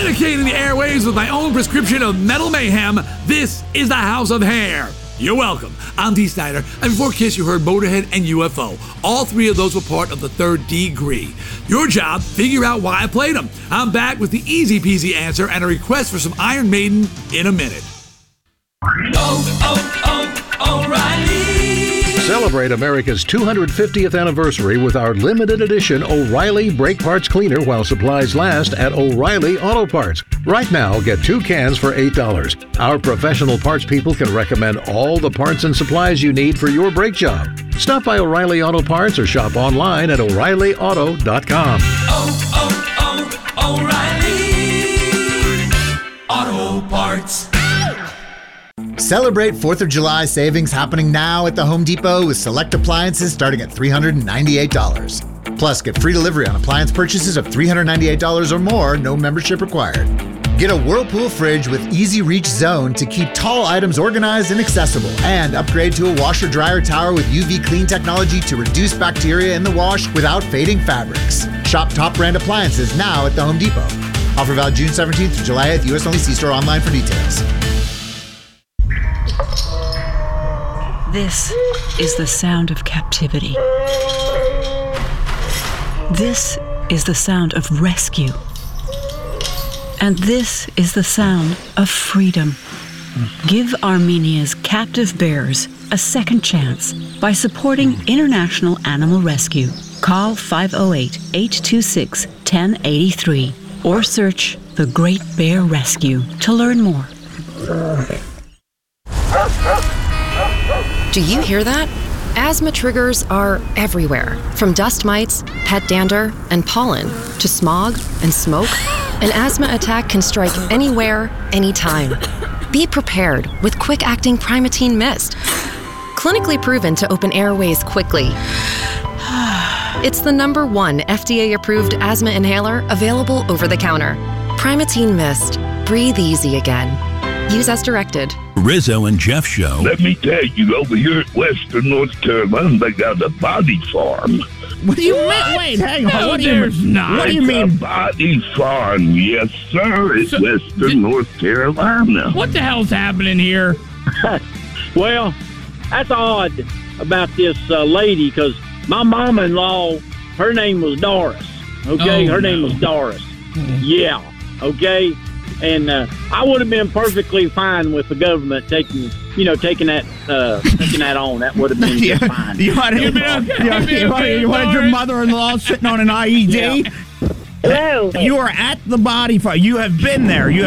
Dedicating the airwaves with my own prescription of metal mayhem, this is the House of Hair. You're welcome. I'm Dee Snider, and before Kiss you heard Motorhead and UFO. All three of those were part of the Third Degree. Your job, figure out why I played them. I'm back with the easy peasy answer and a request for some Iron Maiden in a minute. O'Reilly. Celebrate America's 250th anniversary with our limited edition O'Reilly Brake Parts Cleaner while supplies last at O'Reilly Auto Parts. Right now, get 2 cans for $8. Our professional parts people can recommend all the parts and supplies you need for your brake job. Stop by O'Reilly Auto Parts or shop online at O'ReillyAuto.com. O'Reilly Auto Parts. Celebrate 4th of July savings happening now at the Home Depot with select appliances starting at $398. Plus, get free delivery on appliance purchases of $398 or more, no membership required. Get a Whirlpool fridge with Easy Reach Zone to keep tall items organized and accessible. And upgrade to a washer-dryer tower with UV Clean technology to reduce bacteria in the wash without fading fabrics. Shop top brand appliances now at the Home Depot. Offer valid June 17th through July 8th. U.S. only. See store online for details. This is the sound of captivity. This is the sound of rescue. And this is the sound of freedom. Give Armenia's captive bears a second chance by supporting International Animal Rescue. Call 508-826-1083 or search The Great Bear Rescue to learn more. Do you hear that? Asthma triggers are everywhere, from dust mites, pet dander, and pollen, to smog and smoke. An asthma attack can strike anywhere, anytime. Be prepared with quick-acting Primatene Mist. Clinically proven to open airways quickly. It's the #1 FDA-approved asthma inhaler available over the counter. Primatene Mist. Breathe easy again. Use as directed. Rizzo and Jeff Show. Let me tell you, over here at Western North Carolina, they got a body farm. What do you mean? Wait, hang on. No, What do there's you not. What do you mean? A body farm, yes, sir. It's Western North Carolina. What the hell's happening here? Well, that's odd about this lady, because my mama-in-law, her name was Doris. Okay, her name was Doris. Yeah. Okay. And I would have been perfectly fine with the government taking that on. That would have been just fine. You wanted your mother-in-law sitting on an IED? Yeah. Hello. You are at the body farm. You have been there.